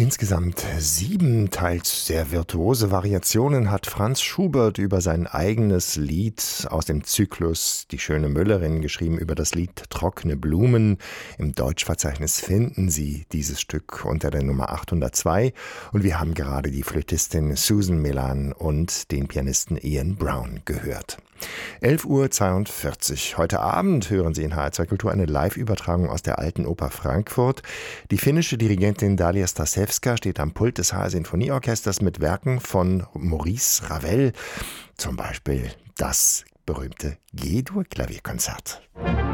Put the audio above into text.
Insgesamt 7 teils sehr virtuose Variationen hat Franz Schubert über sein eigenes Lied aus dem Zyklus Die schöne Müllerin geschrieben, über das Lied Trockene Blumen. Im Deutschverzeichnis finden Sie dieses Stück unter der Nummer 802 und wir haben gerade die Flötistin Susan Milan und den Pianisten Ian Brown gehört. 11:42 Uhr. Heute Abend hören Sie in HR2 Kultur eine Live-Übertragung aus der Alten Oper Frankfurt. Die finnische Dirigentin Dalia Stasewska steht am Pult des HR Sinfonieorchesters mit Werken von Maurice Ravel, zum Beispiel das berühmte G-Dur-Klavierkonzert.